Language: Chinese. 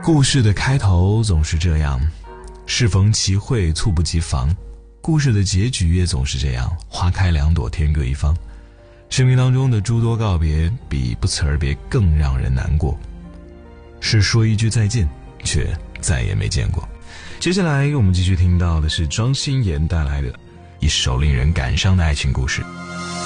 故事的开头总是这样，适逢其会，猝不及防。故事的结局也总是这样，花开两朵，天各一方。生命当中的诸多告别，比不辞而别更让人难过。是说一句再见，却再也没见过。接下来我们继续听到的是庄心妍带来的一首令人感伤的爱情故事。